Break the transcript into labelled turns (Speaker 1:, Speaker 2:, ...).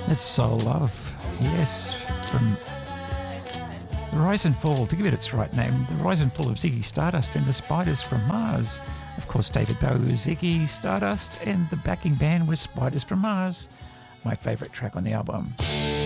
Speaker 1: It's Soul Love, yes, from The Rise and Fall, to give it its right name, The Rise and Fall of Ziggy Stardust and the Spiders from Mars. Of course, David Bowie was Ziggy Stardust and the backing band was Spiders from Mars, my favourite track on the album.